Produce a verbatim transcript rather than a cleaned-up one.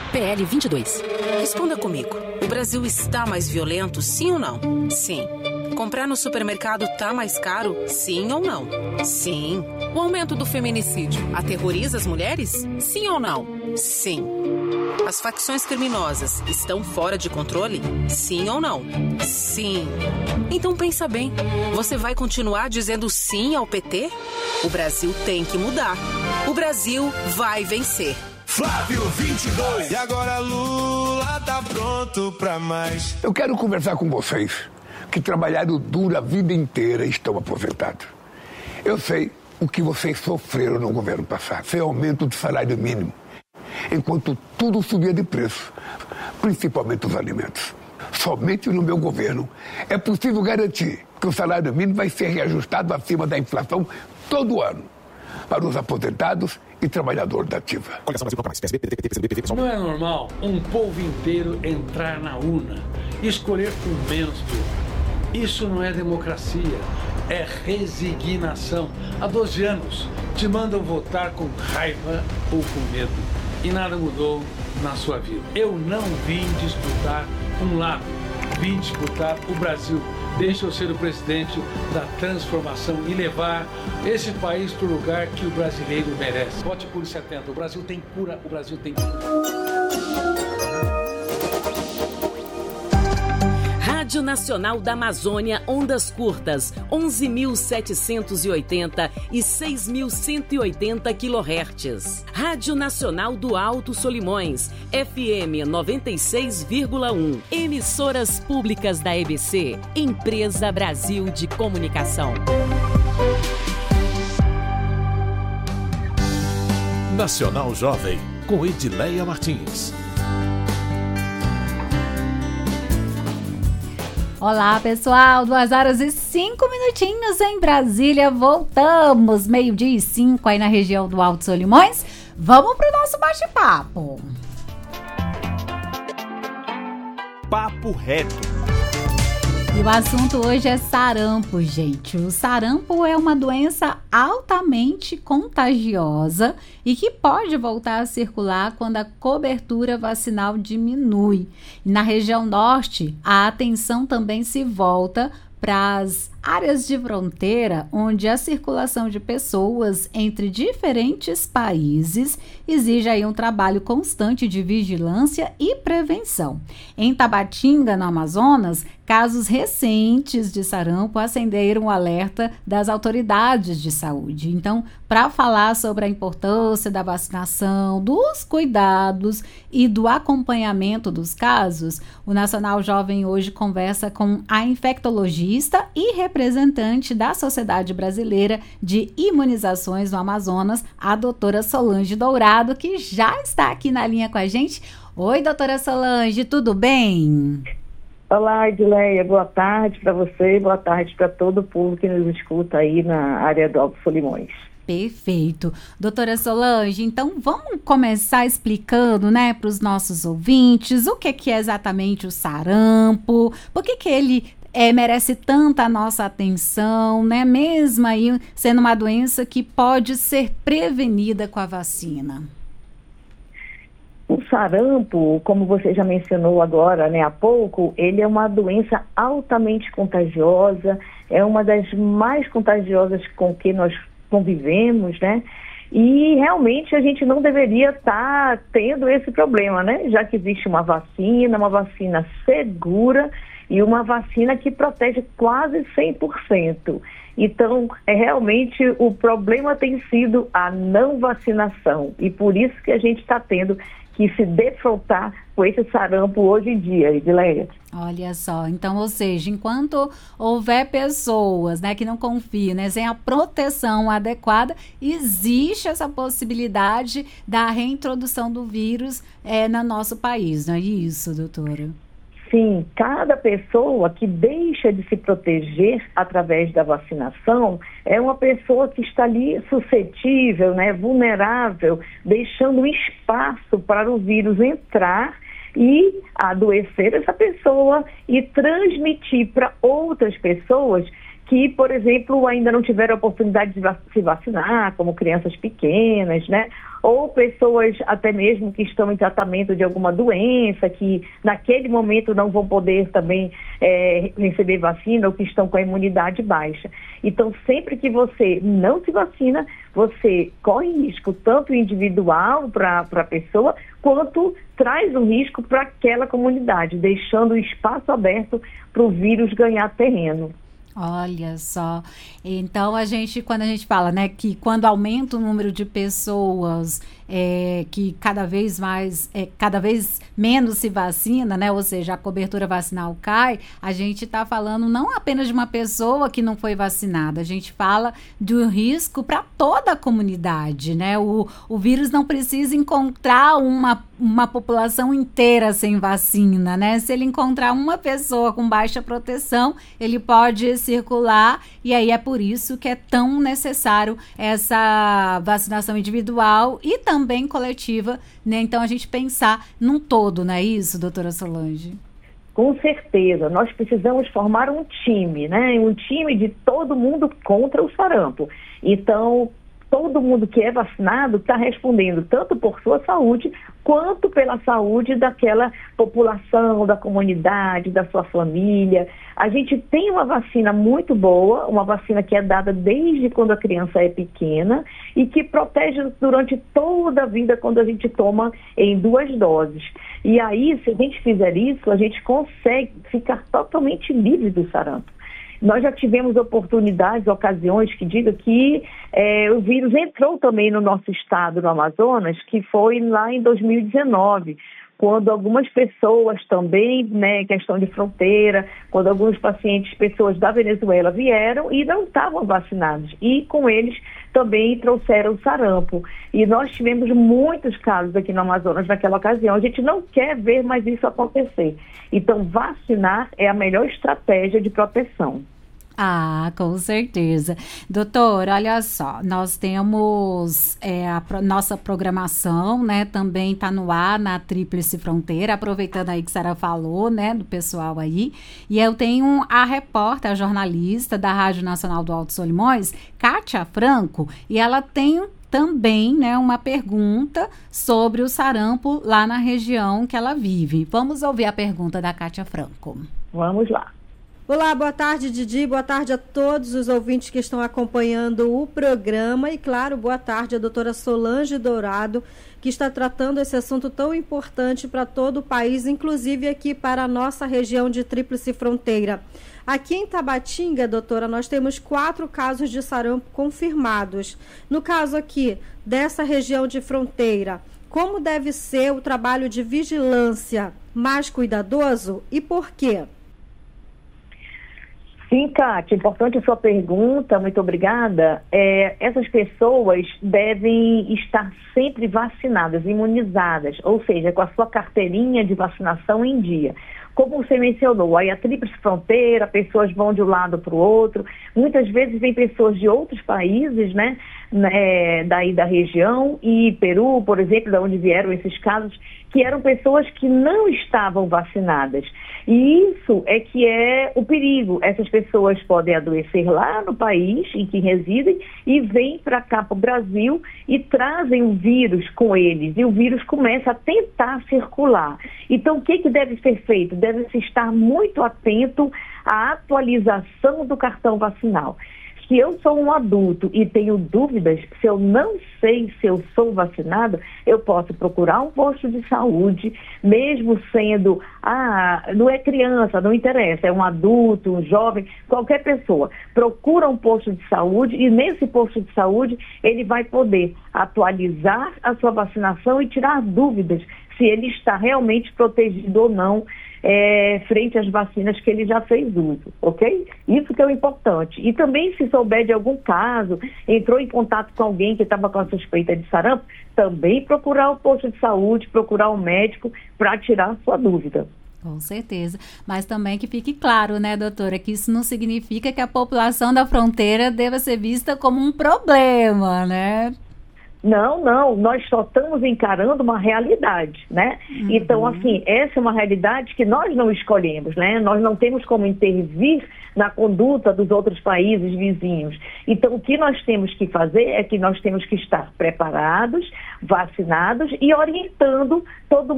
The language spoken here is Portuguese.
P L vinte e dois. Responda comigo. O Brasil está mais violento, sim ou não? Sim. Comprar no supermercado tá mais caro, sim ou não? Sim. O aumento do feminicídio aterroriza as mulheres? Sim ou não? Sim. As facções criminosas estão fora de controle? Sim ou não? Sim. Então pensa bem, você vai continuar dizendo sim ao P T? O Brasil tem que mudar. O Brasil vai vencer. Flávio vinte e dois. E agora Lula tá pronto pra mais. Eu quero conversar com vocês que trabalharam duro a vida inteira e estão aposentados. Eu sei o que vocês sofreram no governo passado, sem aumento do salário mínimo, enquanto tudo subia de preço, principalmente os alimentos. Somente no meu governo é possível garantir que o salário mínimo vai ser reajustado acima da inflação todo ano, para os aposentados e trabalhadores da ativa. Não é normal um povo inteiro entrar na urna e escolher com menos pior. Isso não é democracia, é resignação. Há doze anos te mandam votar com raiva ou com medo e nada mudou na sua vida. Eu não vim disputar um lado, vim disputar o Brasil. Deixa eu ser o presidente da transformação e levar esse país para o lugar que o brasileiro merece. Vote por setenta. O Brasil tem cura, o Brasil tem cura. Rádio Nacional da Amazônia, ondas curtas, onze mil setecentos e oitenta e seis mil cento e oitenta quilohertz. Rádio Nacional do Alto Solimões, F M noventa e seis vírgula um. Emissoras públicas da E B C, Empresa Brasil de Comunicação. Nacional Jovem, com Edileia Martins. Olá, pessoal, duas horas e cinco minutinhos em Brasília, voltamos, meio-dia e cinco aí na região do Alto Solimões. Vamos pro nosso bate-papo. Papo reto. E o assunto hoje é sarampo, gente. O sarampo é uma doença altamente contagiosa e que pode voltar a circular quando a cobertura vacinal diminui. E na região norte, a atenção também se volta para as áreas de fronteira, onde a circulação de pessoas entre diferentes países exige aí um trabalho constante de vigilância e prevenção. Em Tabatinga, no Amazonas, casos recentes de sarampo acenderam o alerta das autoridades de saúde. Então, para falar sobre a importância da vacinação, dos cuidados e do acompanhamento dos casos, o Nacional Jovem hoje conversa com a infectologista e representante da Sociedade Brasileira de Imunizações no Amazonas, a doutora Solange Dourado, que já está aqui na linha com a gente. Oi, doutora Solange, tudo bem? Olá, Edileia, boa tarde para você, boa tarde para todo o povo que nos escuta aí na área do Alto Solimões. Perfeito. Doutora Solange, então vamos começar explicando, né, para os nossos ouvintes o que, que é exatamente o sarampo, por que, que ele é, merece tanta nossa atenção, né, mesmo aí sendo uma doença que pode ser prevenida com a vacina. O sarampo, como você já mencionou agora, né, há pouco, ele é uma doença altamente contagiosa, é uma das mais contagiosas com que nós convivemos, né? E realmente a gente não deveria estar tá tendo esse problema, né? Já que existe uma vacina, uma vacina segura e uma vacina que protege quase cem por cento. Então, é, realmente o problema tem sido a não vacinação e por isso que a gente está tendo que se defrontar com esse sarampo hoje em dia, Edileia. Olha só, então, ou seja, enquanto houver pessoas, né, que não confiam, né, sem a proteção adequada, existe essa possibilidade da reintrodução do vírus é, no nosso país, não é isso, doutora? Sim, cada pessoa que deixa de se proteger através da vacinação é uma pessoa que está ali suscetível, né, vulnerável, deixando um espaço para o vírus entrar e adoecer essa pessoa e transmitir para outras pessoas que, por exemplo, ainda não tiveram a oportunidade de se vacinar, como crianças pequenas, né? Ou pessoas até mesmo que estão em tratamento de alguma doença, que naquele momento não vão poder também é, receber vacina, ou que estão com a imunidade baixa. Então, sempre que você não se vacina, você corre risco tanto individual para a pessoa, quanto traz um risco para aquela comunidade, deixando o espaço aberto para o vírus ganhar terreno. Olha só, então a gente, quando a gente fala, né, que quando aumenta o número de pessoas é, que cada vez mais, é, cada vez menos se vacina, né, ou seja, a cobertura vacinal cai, a gente está falando não apenas de uma pessoa que não foi vacinada, a gente fala do risco para toda a comunidade, né, o, o vírus não precisa encontrar uma, uma população inteira sem vacina, né, se ele encontrar uma pessoa com baixa proteção, ele pode circular, e aí é por isso que é tão necessário essa vacinação individual e também coletiva, né? Então a gente pensar num todo, não é isso, doutora Solange? Com certeza, nós precisamos formar um time, né? Um time de todo mundo contra o sarampo. Então, todo mundo que é vacinado está respondendo tanto por sua saúde, quanto pela saúde daquela população, da comunidade, da sua família. A gente tem uma vacina muito boa, uma vacina que é dada desde quando a criança é pequena e que protege durante toda a vida quando a gente toma em duas doses. E aí, se a gente fizer isso, a gente consegue ficar totalmente livre do sarampo. Nós já tivemos oportunidades, ocasiões que diga que é, o vírus entrou também no nosso estado, no Amazonas, que foi lá em dois mil e dezenove, quando algumas pessoas também, né, questão de fronteira, quando alguns pacientes, pessoas da Venezuela vieram e não estavam vacinados. E com eles também trouxeram o sarampo. E nós tivemos muitos casos aqui no Amazonas naquela ocasião. A gente não quer ver mais isso acontecer. Então, vacinar é a melhor estratégia de proteção. Ah, com certeza. Doutor, olha só, nós temos é, a pro, nossa programação, né, também está no ar na Tríplice Fronteira, aproveitando aí que a Sara falou, né, do pessoal aí, e eu tenho a repórter, a jornalista da Rádio Nacional do Alto Solimões, Kátia Franco, e ela tem também, né, uma pergunta sobre o sarampo lá na região que ela vive. Vamos ouvir a pergunta da Kátia Franco. Vamos lá. Olá, boa tarde, Didi, boa tarde a todos os ouvintes que estão acompanhando o programa e, claro, boa tarde a doutora Solange Dourado, que está tratando esse assunto tão importante para todo o país, inclusive aqui para a nossa região de Tríplice Fronteira. Aqui em Tabatinga, doutora, nós temos quatro casos de sarampo confirmados. No caso aqui dessa região de fronteira, como deve ser o trabalho de vigilância mais cuidadoso e por quê? Sim, Kátia, importante a sua pergunta, muito obrigada. É, essas pessoas devem estar sempre vacinadas, imunizadas, ou seja, com a sua carteirinha de vacinação em dia. Como você mencionou, aí a Tríplice Fronteira, pessoas vão de um lado para o outro, muitas vezes vem pessoas de outros países, né, né, daí da região, e Peru, por exemplo, da onde vieram esses casos, que eram pessoas que não estavam vacinadas. E isso é que é o perigo. Essas pessoas podem adoecer lá no país em que residem e vêm para cá, para o Brasil, e trazem o vírus com eles. E o vírus começa a tentar circular. Então, o que, que deve ser feito? Deve-se estar muito atento à atualização do cartão vacinal. Se eu sou um adulto e tenho dúvidas, se eu não sei se eu sou vacinado, eu posso procurar um posto de saúde, mesmo sendo, ah, não é criança, não interessa, é um adulto, um jovem, qualquer pessoa. Procura um posto de saúde e nesse posto de saúde ele vai poder atualizar a sua vacinação e tirar dúvidas se ele está realmente protegido ou não É, frente às vacinas que ele já fez uso, ok? Isso que é o importante. E também, se souber de algum caso, entrou em contato com alguém que estava com a suspeita de sarampo, também procurar o posto de saúde, procurar o médico para tirar a sua dúvida. Com certeza. Mas também que fique claro, né, doutora, que isso não significa que a população da fronteira deva ser vista como um problema, né? Não, não, nós só estamos encarando uma realidade, né? Uhum. Então, assim, essa é uma realidade que nós não escolhemos, né? Nós não temos como intervir na conduta dos outros países vizinhos. Então, o que nós temos que fazer é que nós temos que estar preparados, vacinados e orientando todo